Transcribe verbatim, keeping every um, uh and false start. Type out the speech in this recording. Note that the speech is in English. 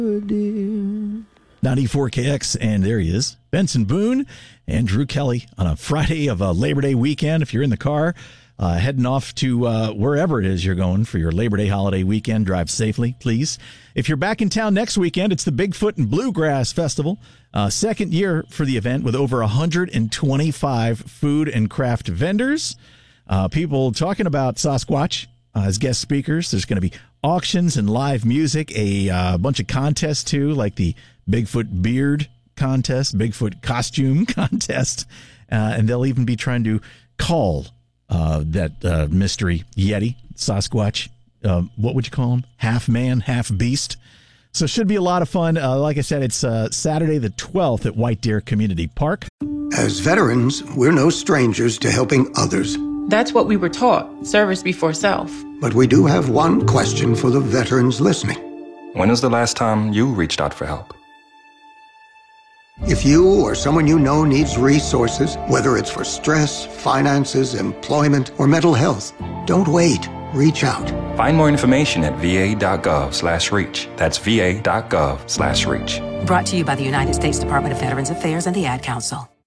ninety-four K X, and there he is, Benson Boone and Drew Kelly on a Friday of a Labor Day weekend. If you're in the car, uh, heading off to uh, wherever it is you're going for your Labor Day holiday weekend, drive safely, please. If you're back in town next weekend, it's the Bigfoot and Bluegrass Festival. Uh, second year for the event with over one hundred twenty-five food and craft vendors. Uh, people talking about Sasquatch uh, as guest speakers. There's going to be auctions and live music, a uh, bunch of contests, too, like the Bigfoot beard contest, Bigfoot costume contest, uh, and they'll even be trying to call uh, that uh, mystery Yeti, Sasquatch. Uh, what would you call him? Half man, half beast. So it should be a lot of fun. Uh, like I said, it's uh, Saturday the twelfth at White Deer Community Park. As veterans, we're no strangers to helping others. That's what we were taught, service before self. But we do have one question for the veterans listening. When was the last time you reached out for help? If you or someone you know needs resources, whether it's for stress, finances, employment, or mental health, don't wait. Reach out. Find more information at va.gov slash reach. That's va.gov slash reach. Brought to you by the United States Department of Veterans Affairs and the Ad Council.